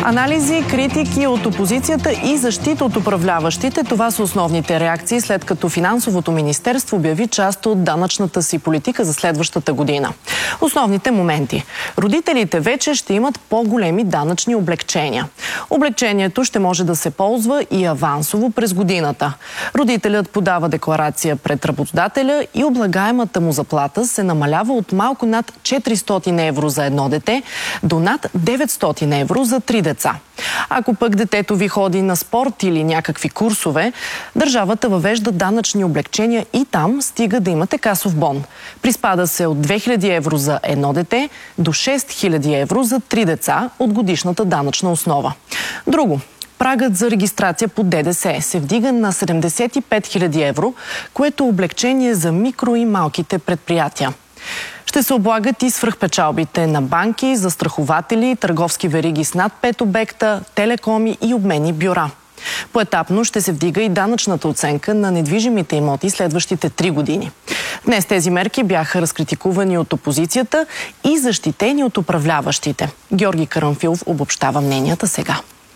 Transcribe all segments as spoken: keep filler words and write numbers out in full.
Анализи, критики от опозицията и защита от управляващите – това са основните реакции, след като Финансовото министерство обяви част от данъчната си политика за следващата година. Основните моменти. Родителите вече ще имат по-големи данъчни облекчения. Облекчението ще може да се ползва и авансово през годината. Родителят подава декларация пред работодателя и облагаемата му заплата се намалява от малко над четиристотин евро за едно дете до над деветстотин евро за три деца. Ако пък детето ви ходи на спорт или някакви курсове, държавата въвежда данъчни облекчения и там, стига да имате касов бон. Приспада се от две хиляди евро за едно дете до шест хиляди евро за три деца от годишната данъчна основа. Друго. Прагът за регистрация по ДДС се вдига на седемдесет и пет хиляди евро, което е облекчение за микро и малките предприятия. Ще се облагат и свръхпечалбите на банки, застрахователи, търговски вериги с над пет обекта, телекоми и обменни бюра. Поетапно ще се вдига и данъчната оценка на недвижимите имоти следващите три години. Днес тези мерки бяха разкритикувани от опозицията и защитени от управляващите. Георги Карамфилов обобщава мненията сега.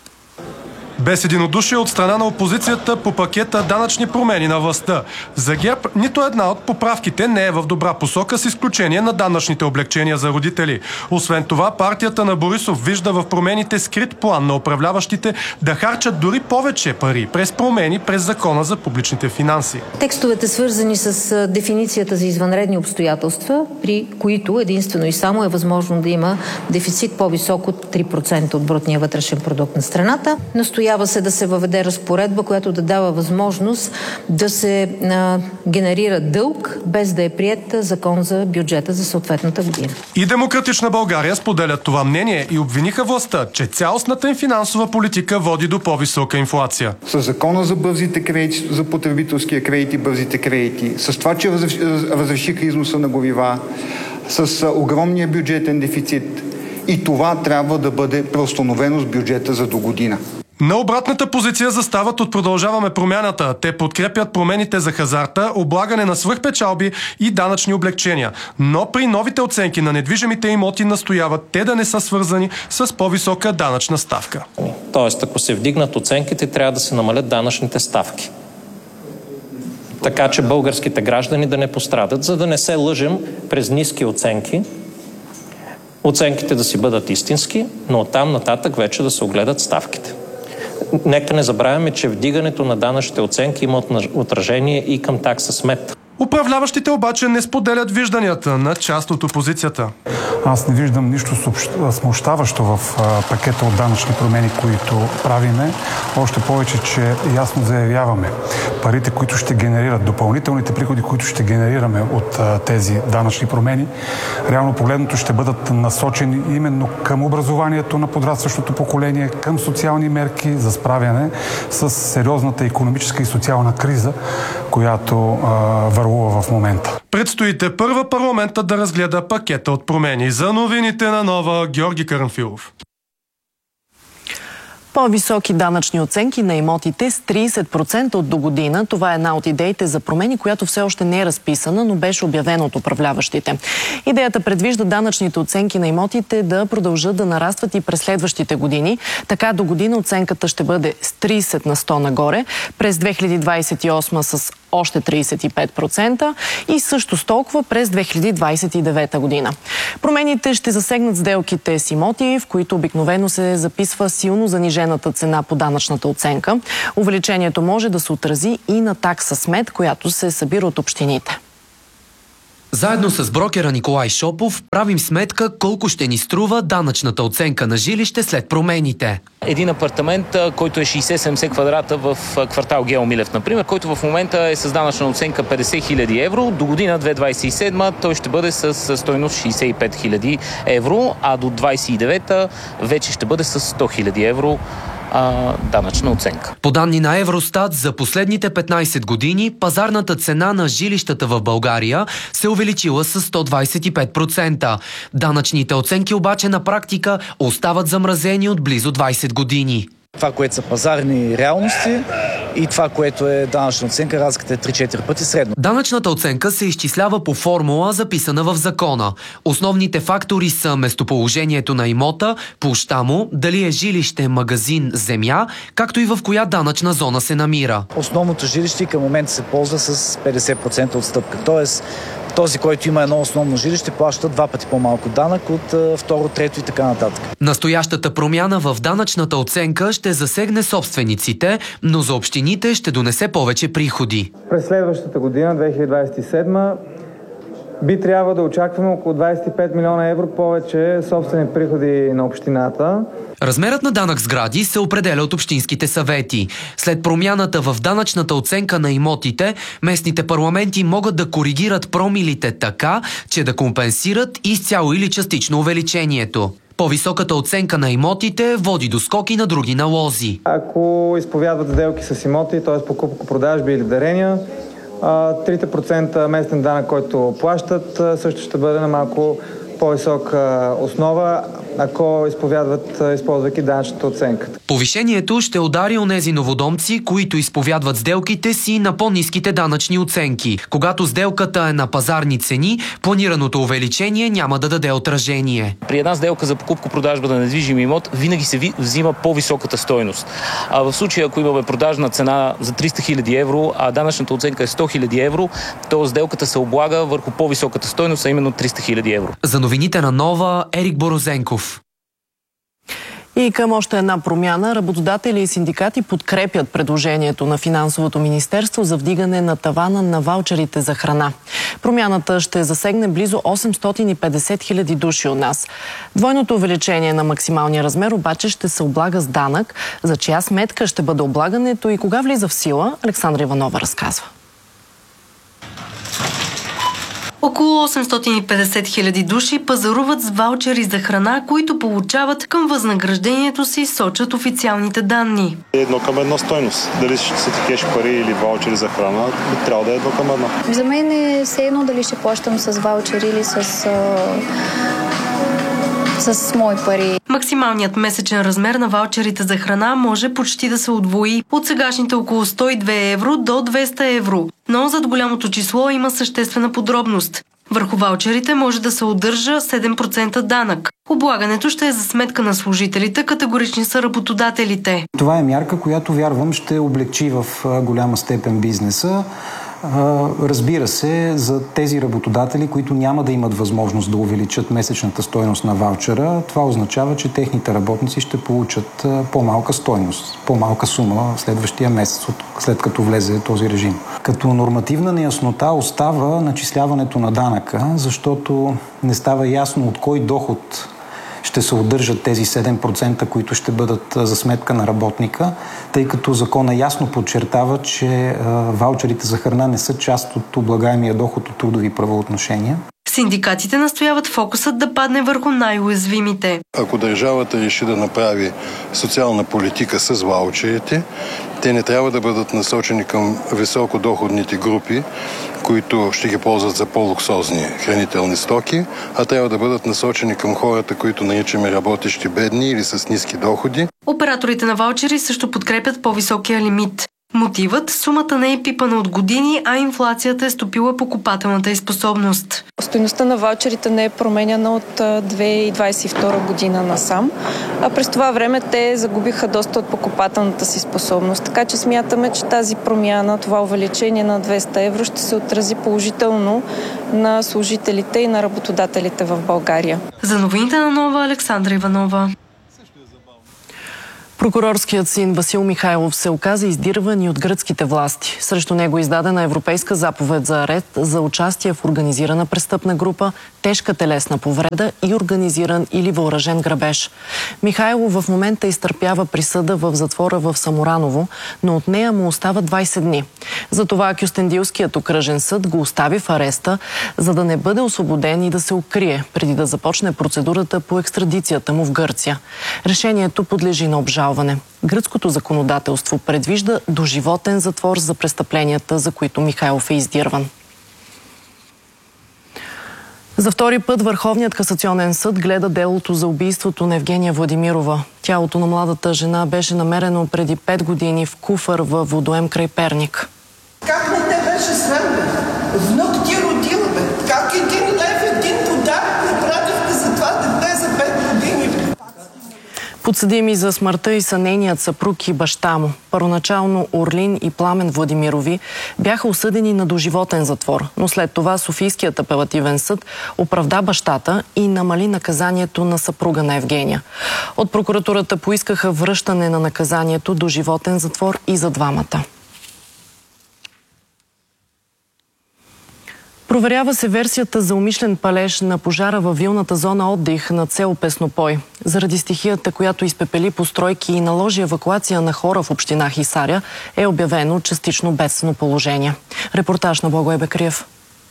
Без единодушие от страна на опозицията по пакета данъчни промени на властта. За ГЕРБ нито една от поправките не е в добра посока, с изключение на данъчните облекчения за родители. Освен това, партията на Борисов вижда в промените скрит план на управляващите да харчат дори повече пари през промени през Закона за публичните финанси. Текстовете, свързани с дефиницията за извънредни обстоятелства, при които единствено и само е възможно да има дефицит по-висок от три процента от брутния вътрешен продукт на страната. Настоява се да се въведе разпоредба, която да дава възможност да се а, генерира дълг, без да е приет закон за бюджета за съответната година. И Демократична България споделят това мнение и обвиниха властта, че цялостната им финансова политика води до по-висока инфлация. С закона за бързите кредити, за потребителския кредит и бързите кредити, с това, че разрешиха износа на горива, с огромния бюджетен дефицит, и това трябва да бъде преустановено с бюджета за до година. На обратната позиция застават от Продължаваме промяната. Те подкрепят промените за хазарта, облагане на свръхпечалби и данъчни облекчения. Но при новите оценки на недвижимите имоти настояват те да не са свързани с по-висока данъчна ставка. Тоест, ако се вдигнат оценките, трябва да се намалят данъчните ставки. Така че българските граждани да не пострадат, за да не се лъжем през ниски оценки. Оценките да си бъдат истински, но оттам нататък вече да се огледат ставките. Нека не забравяме, че вдигането на данъчните оценки има отражение и към такса смет. Управляващите обаче не споделят вижданията на част от опозицията. Аз не виждам нищо смущаващо в пакета от данъчни промени, които правиме. Още повече, че ясно заявяваме парите, които ще генерират, допълнителните приходи, които ще генерираме от тези данъчни промени, реално погледното ще бъдат насочени именно към образованието на подрастващото поколение, към социални мерки за справяне с сериозната икономическа и социална криза, която върлува в момента. Предстоите първа парламента да разгледа пакета от промени. За новините на Нова, Георги Карамфилов. По-високи данъчни оценки на имотите с трийсет процента от до година. Това е една от идеите за промени, която все още не е разписана, но беше обявена от управляващите. Идеята предвижда данъчните оценки на имотите да продължат да нарастват и през следващите години. Така до година оценката ще бъде с трийсет на сто нагоре, през две хиляди двадесет и осма с още трийсет и пет процента и също с толкова през две хиляди двадесет и девета година. Промените ще засегнат сделките с имоти, в които обикновено се записва силно занижената цена по данъчната оценка. Увеличението може да се отрази и на такса смет, която се събира от общините. Заедно с брокера Николай Шопов правим сметка колко ще ни струва данъчната оценка на жилище след промените. Един апартамент, който е шейсет-седемдесет квадрата в квартал Гео Милев, например, който в момента е с данъчна оценка петдесет хиляди евро, до година две хиляди двадесет и седма той ще бъде с стойност шейсет и пет хиляди евро, а до двадесет и девета вече ще бъде с сто хиляди евро данъчна оценка. По данни на Евростат, за последните петнайсет години пазарната цена на жилищата в България се увеличила с сто двадесет и пет процента. Данъчните оценки обаче на практика остават замразени от близо двайсет години. Това, което са пазарни реалности и това, което е данъчна оценка, разликата е три-четири пъти средно. Данъчната оценка се изчислява по формула, записана в закона. Основните фактори са местоположението на имота, площта му, дали е жилище, магазин, земя, както и в коя данъчна зона се намира. Основното жилище към момента се ползва с петдесет процента отстъпка. Тоест, този, който има едно основно жилище, плаща два пъти по-малко данък от второ, трето и така нататък. Настоящата промяна в данъчната оценка ще засегне собствениците, но за общините ще донесе повече приходи. През следващата година, две хиляди двадесет и седма, би трябвало да очакваме около двадесет и пет милиона евро повече собствени приходи на общината. Размерът на данък сгради се определя от общинските съвети. След промяната в данъчната оценка на имотите, местните парламенти могат да коригират промилите така, че да компенсират изцяло или частично увеличението. По-високата оценка на имотите води до скоки на други налози. Ако изповядват сделки с имоти, т.е. покупко-продажби или дарения, трите процента местен данък, който плащат, също ще бъде на малко по-висока основа, ако изповядват, използвайки данъчната оценка. Повишението ще удари онези новодомци, които изповядват сделките си на по-ниските данъчни оценки. Когато сделката е на пазарни цени, планираното увеличение няма да даде отражение. При една сделка за покупко-продажба на недвижим имот винаги се взима по-високата стойност. А в случая, ако имаме продажна цена за триста хиляди евро, а данъчната оценка е сто хиляди евро, то сделката се облага върху по-високата стойност, а именно триста хиляди евро. За новините на Нова, Ерик Борозенков. И към още една промяна, работодатели и синдикати подкрепят предложението на Финансовото министерство за вдигане на тавана на ваучерите за храна. Промяната ще засегне близо осемстотин и петдесет хиляди души от нас. Двойното увеличение на максималния размер обаче ще се облага с данък. За чия сметка ще бъде облагането и кога влиза в сила, Александра Иванова разказва. Около осемстотин и петдесет хиляди души пазаруват с ваучери за храна, които получават към възнаграждението си, сочат официалните данни. Едно към едно стойност. Дали ще са ти кеш пари или ваучери за храна, би трябва да е едно към едно. За мен е все едно дали ще плащам с ваучери или с... с мои пари. Максималният месечен размер на ваучерите за храна може почти да се удвои от сегашните около сто и две евро до двеста евро. Но зад голямото число има съществена подробност. Върху ваучерите може да се удържа седем процента данък. Облагането ще е за сметка на служителите, категорични са работодателите. Това е мярка, която вярвам ще облегчи в голяма степен бизнеса. Разбира се, за тези работодатели, които няма да имат възможност да увеличат месечната стойност на ваучера, това означава, че техните работници ще получат по-малка стойност, по-малка сума в следващия месец, след като влезе този режим. Като нормативна неяснота остава начисляването на данъка, защото не става ясно от кой доход ще се удържат тези седем процента, които ще бъдат за сметка на работника, тъй като закона ясно подчертава, че ваучерите за храна не са част от облагаемия доход от трудови правоотношения. Синдикатите настояват фокусът да падне върху най-уязвимите. Ако държавата реши да направи социална политика с ваучерите, те не трябва да бъдат насочени към високодоходните групи, които ще ги ползват за по-луксозни хранителни стоки, а трябва да бъдат насочени към хората, които наричаме работещи бедни или с ниски доходи. Операторите на ваучери също подкрепят по-високия лимит. Мотивът – сумата не е пипана от години, а инфлацията е стопила покупателната й способност. Стойността на ваучерите не е променяна от две хиляди двадесет и втора година насам, а през това време те загубиха доста от покупателната си способност. Така че смятаме, че тази промяна, това увеличение на двеста евро ще се отрази положително на служителите и на работодателите в България. За новините на Нова, Александра Иванова. Прокурорският син Васил Михайлов се оказа издирван и от гръцките власти. Срещу него е издадена европейска заповед за арест за участие в организирана престъпна група, тежка телесна повреда и организиран или въоръжен грабеж. Михайлов в момента изтърпява присъда в затвора в Самураново, но от нея му остава двадесет дни. Затова Кюстендилският окръжен съд го остави в ареста, за да не бъде освободен и да се укрие, преди да започне процедурата по екстрадицията му в Гърция. Решението подлежи на обжалване. Гръцкото законодателство предвижда доживотен затвор за престъпленията, за които Михайлов е издирван. За втори път Върховният касационен съд гледа делото за убийството на Евгения Владимирова. Тялото на младата жена беше намерено преди пет години в куфър във водоем край Перник. Как не те беше срам, бе? Внук ти родила, бе? Как един лев, един подарък направихте за това дете за пет години? Подсъдими за смъртта и са нейният съпруг и баща му. Първоначално Орлин и Пламен Владимирови бяха осъдени на доживотен затвор, но след това Софийският апелативен съд оправда бащата и намали наказанието на съпруга на Евгения. От прокуратурата поискаха връщане на наказанието доживотен затвор и за двамата. Проверява се версията за умишлен палеж на пожара във вилната зона отдих над село Песнопой. Заради стихията, която изпепели постройки и наложи евакуация на хора в община Хисаря, е обявено частично бедствено положение. Репортаж на Благой Бекриев.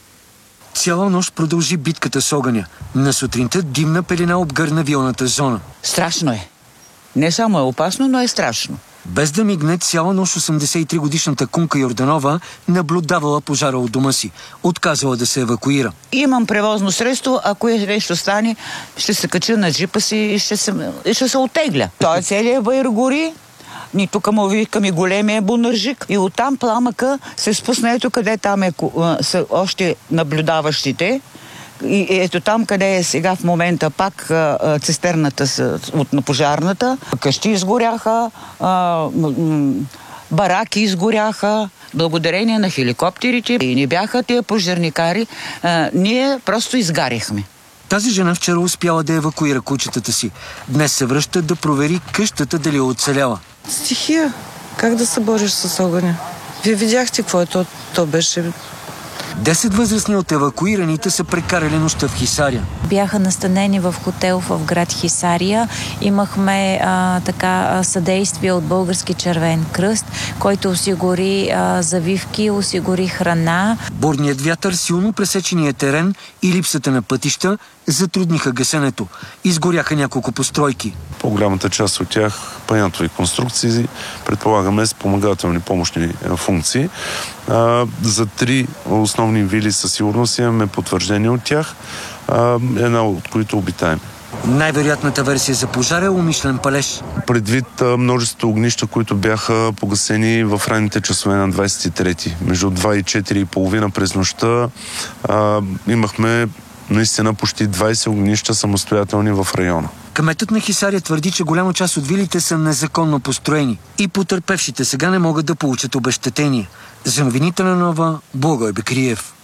Цяла нощ продължи битката с огъня. На сутринта димна пелена обгърна вилната зона. Страшно е. Не само е опасно, но е страшно. Без да мигне, цяла нощ осемдесет и три годишната Кунка Йорданова наблюдавала пожара от дома си. Отказала да се евакуира. Имам превозно средство, ако е нещо стане, ще се кача на джипа си и ще се, и ще се оттегля. Той е целият байр гори. Ни тук му викаме големия бунържик. И оттам пламъка се спусна ето къде там е, са още наблюдаващите. И ето там, къде е сега в момента пак а, цистерната с, от на пожарната. Къщи изгоряха, а, м- бараки изгоряха, благодарение на хеликоптерите. И не бяха тия пожарникари. А, ние просто изгаряхме. Тази жена вчера успяла да евакуира кучетата си. Днес се връща да провери къщата дали е оцеляла. Стихия. Как да се бориш с огъня? Вие видяхте какво е то. То беше... Десет възрастни от евакуираните са прекарали нощта в Хисаря. Бяха настанени в хотел в град Хисария. Имахме а, така съдействие от Български червен кръст, който осигури а, завивки, осигури храна. Бурният вятър, силно пресечения терен и липсата на пътища затрудниха гасенето. Изгоряха няколко постройки. По-голямата част от тях планетови конструкции, предполагаме спомагателни помощни функции. А, за три основни вили със сигурност имаме потвърждение от тях, а, една от които обитаем. Най-вероятната версия за пожар е умишлен палеж. Предвид а, множество огнища, които бяха погасени в ранните часове на двадесет и трети, между два и четири и половина през нощта, а, имахме наистина почти двадесет огнища самостоятелни в района. Кметът на Хисаря твърди, че голяма част от вилите са незаконно построени и потърпевшите сега не могат да получат обезщетение. За новините на Нова, Благой Бекриев.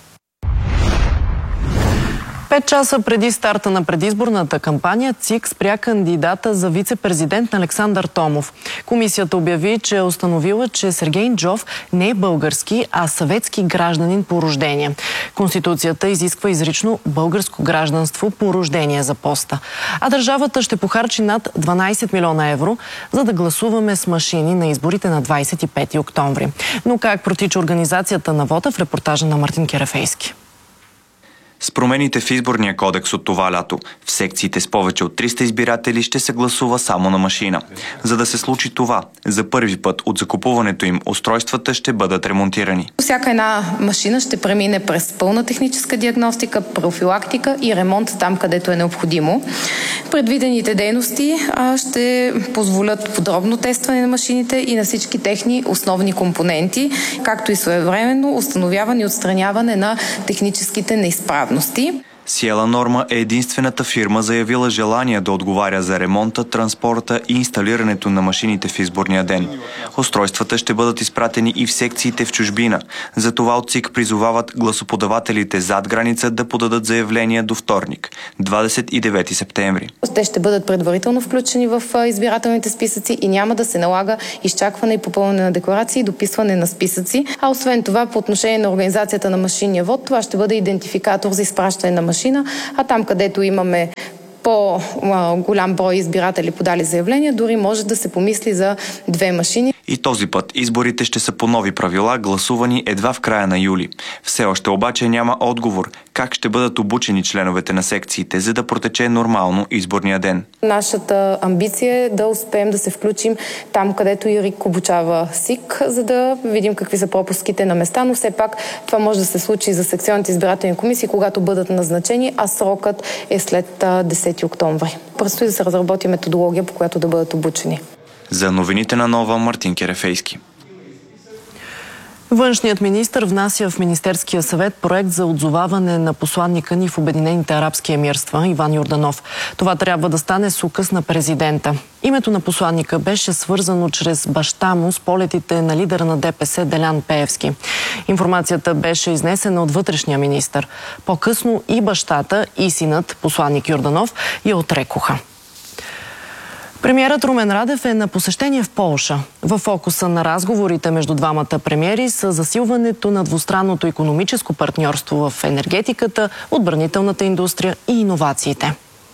Пет часа преди старта на предизборната кампания ЦИК спря кандидата за вице-президент на Александър Томов. Комисията обяви, че е установила, че Сергей Нджов не е български, а съветски гражданин по рождение. Конституцията изисква изрично българско гражданство по рождение за поста. А държавата ще похарчи над дванадесет милиона евро, за да гласуваме с машини на изборите на двадесет и пети октомври. Но как протича организацията на вота в репортажа на Мартин Керафейски. С промените в изборния кодекс от това лято, в секциите с повече от триста избиратели ще се гласува само на машина. За да се случи това, за първи път от закупуването им устройствата ще бъдат ремонтирани. Всяка една машина ще премине през пълна техническа диагностика, профилактика и ремонт там, където е необходимо. Предвидените дейности ще позволят подробно тестване на машините и на всички техни основни компоненти, както и своевременно установяване и отстраняване на техническите неизправности. Сиела Норма е единствената фирма, заявила желание да отговаря за ремонта, транспорта и инсталирането на машините в изборния ден. Устройствата ще бъдат изпратени и в секциите в чужбина. Затова от ЦИК призовават гласоподавателите зад граница да подадат заявления до вторник, двадесет и девети септември. Те ще бъдат предварително включени в избирателните списъци и няма да се налага изчакване и попълване на декларации и дописване на списъци. А освен това, по отношение на организацията на машинния вод, това ще бъде идентификатор за изпращане на машина, а там, където имаме по-голям брой избиратели подали заявления, дори може да се помисли за две машини. И този път изборите ще са по нови правила, гласувани едва в края на юли. Все още обаче няма отговор как ще бъдат обучени членовете на секциите, за да протече нормално изборния ден. Нашата амбиция е да успеем да се включим там, където и РИК обучава СИК, за да видим какви са пропуските на места, но все пак това може да се случи за секционните избирателни комисии, когато бъдат назначени, а срокът е след десети октомври. Предстои да се разработи методология, по която да бъдат обучени. За новините на Нова, Мартин Керефейски. Външният министър внася в Министерския съвет проект за отзоваване на посланника ни в Обединените арабски емирства Иван Йорданов. Това трябва да стане с указ на президента. Името на посланника беше свързано чрез баща му с полетите на лидера на ДПС Делян Пеевски. Информацията беше изнесена от вътрешния министър. По-късно и бащата, и синът, посланник Йорданов, я отрекоха. Премиерът Румен Радев е на посещение в Полша. В фокуса на разговорите между двамата премиери са засилването на двустранното икономическо партньорство в енергетиката, отбранителната индустрия и иновациите.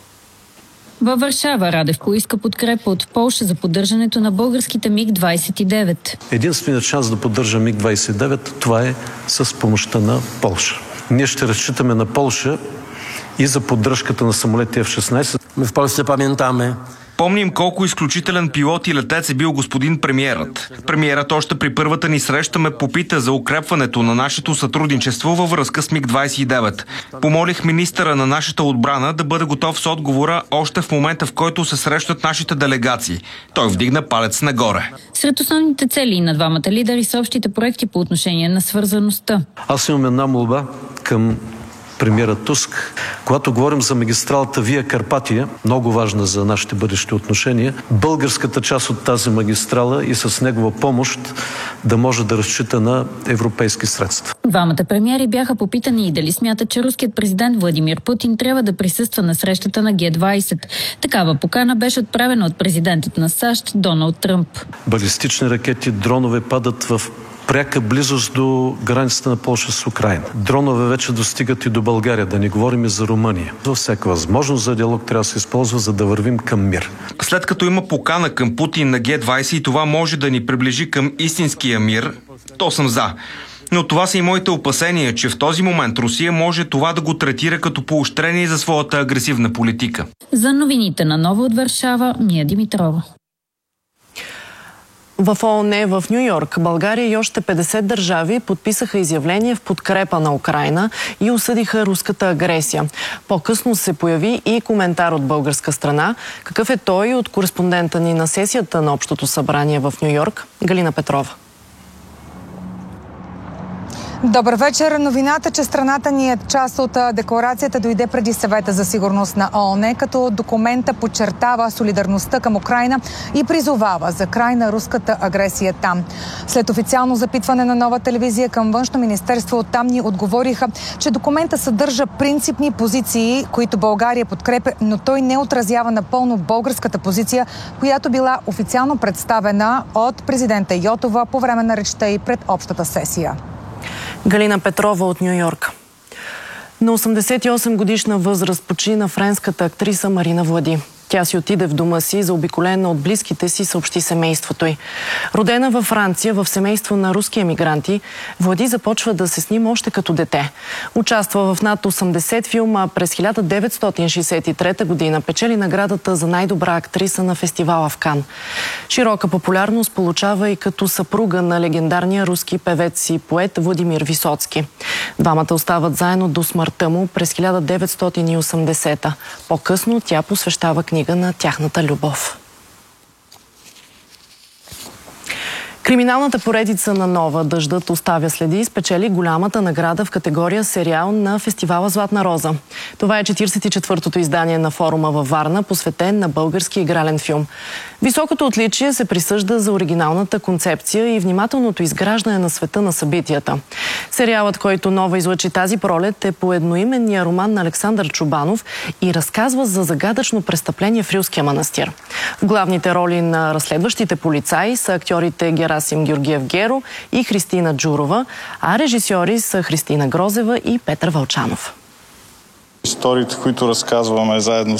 Във Варшава Радев поиска подкрепа от Полша за поддържането на българските миг двадесет и девет. Единственият шанс да поддържа миг двадесет и девет, това е с помощта на Полша. Ние ще разчитаме на Полша и за поддръжката на самолети Еф шестнадесет. В Полsce пам'ятаме. Помним колко изключителен пилот и летец е бил господин премиерът. Премиерът още при първата ни среща ме попита за укрепването на нашето сътрудничество във връзка с миг двадесет и девет. Помолих министъра на нашата отбрана да бъде готов с отговора още в момента, в който се срещат нашите делегации. Той вдигна палец нагоре. Сред основните цели на двамата лидери са общите проекти по отношение на свързаността. Аз имам една молба към премиера Туск. Когато говорим за магистралата Вия Карпатия, много важна за нашите бъдещи отношения, българската част от тази магистрала и с негова помощ да може да разчита на европейски средства. Двамата премиери бяха попитани и дали смятат, че руският президент Владимир Путин трябва да присъства на срещата на Ге двадесет. Такава покана беше отправена от президентът на САЩ Доналд Тръмп. Балистични ракети, дронове падат в пряка близост до границата на Полша с Украйна. Дронове вече достигат и до България, да не говорим и за Румъния. За всяка възможност за диалог трябва да се използва, за да вървим към мир. След като има покана към Путин на Ге двадесет и това може да ни приближи към истинския мир, то съм за. Но това са и моите опасения, че в този момент Русия може това да го третира като поощрение за своята агресивна политика. За новините на Нова от Варшава, Мия Димитрова. В ООН в Ню Йорк, България и още петдесет държави подписаха изявление в подкрепа на Украйна и осъдиха руската агресия. По-късно се появи и коментар от българска страна. Какъв е той от кореспондента ни на сесията на Общото събрание в Ню Йорк, Галина Петрова? Добър вечер. Новината, че страната ни е част от декларацията, дойде преди Съвета за сигурност на ООН, като документа подчертава солидарността към Украйна и призовава за край на руската агресия там. След официално запитване на Нова телевизия към Външно министерство, оттам ни отговориха, че документа съдържа принципни позиции, които България подкрепя, но той не отразява напълно българската позиция, която била официално представена от президента Йотова по време на речта и пред общата сесия. Галина Петрова от Ню Йорк. На осемдесет и осем годишна възраст почина френската актриса Марина Влади. Тя си отиде в дома си, заобиколена от близките си, съобщи семейството й. Родена във Франция, в семейство на руски емигранти, Влади започва да се снима още като дете. Участва в над осемдесет филма, през хиляда деветстотин шейсет и трета година печели наградата за най-добра актриса на фестивала в Кан. Широка популярност получава и като съпруга на легендарния руски певец и поет Владимир Висоцки. Двамата остават заедно до смъртта му през хиляда деветстотин и осемдесета. По-късно тя посвещава книга на тяхната любов. Криминалната поредица на Нова "Дъждът оставя следи" спечели голямата награда в категория сериал на фестивала Златна роза. Това е четиридесет и четвъртото издание на форума във Варна, посветен на български игрален филм. Високото отличие се присъжда за оригиналната концепция и внимателното изграждане на света на събитията. Сериалът, който Нова излъчи тази пролет, е по едноименния роман на Александър Чубанов и разказва за загадъчно престъпление в Рилския манастир. В главните роли на разследващите полицаи са актьорите Герасим Георгиев Геро и Христина Джурова, а режисьори са Христина Грозева и Петър Вълчанов. Историите, които разказваме заедно